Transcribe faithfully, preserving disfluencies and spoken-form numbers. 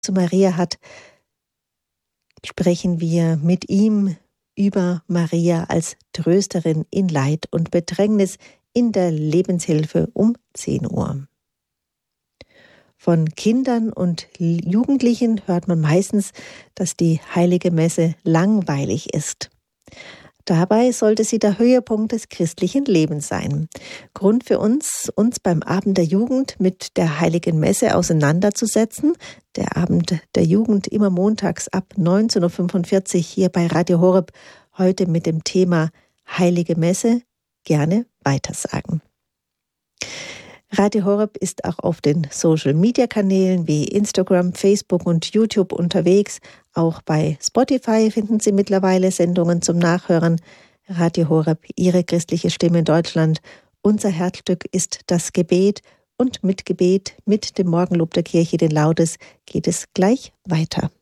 zu Maria hat, sprechen wir mit ihm über Maria als Trösterin in Leid und Bedrängnis in der Lebenshilfe um zehn Uhr. Von Kindern und Jugendlichen hört man meistens, dass die Heilige Messe langweilig ist. Dabei sollte sie der Höhepunkt des christlichen Lebens sein. Grund für uns, uns beim Abend der Jugend mit der Heiligen Messe auseinanderzusetzen. Der Abend der Jugend immer montags ab neunzehn Uhr fünfundvierzig hier bei Radio Horeb. Heute mit dem Thema Heilige Messe. Gerne weitersagen. Radio Horeb ist auch auf den Social-Media-Kanälen wie Instagram, Facebook und YouTube unterwegs. Auch bei Spotify finden Sie mittlerweile Sendungen zum Nachhören. Radio Horeb, Ihre christliche Stimme in Deutschland. Unser Herzstück ist das Gebet. Und mit Gebet, mit dem Morgenlob der Kirche, den Laudes, geht es gleich weiter.